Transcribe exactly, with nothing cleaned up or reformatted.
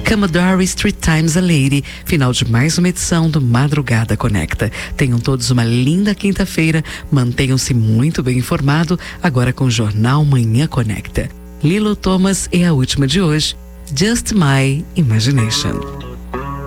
Commodore Street Times a Lady, final de mais uma edição do Madrugada Conecta. Tenham todos uma linda quinta-feira, mantenham-se muito bem informados, agora com o Jornal Manhã Conecta. Lilo Thomas é a última de hoje, Just My Imagination.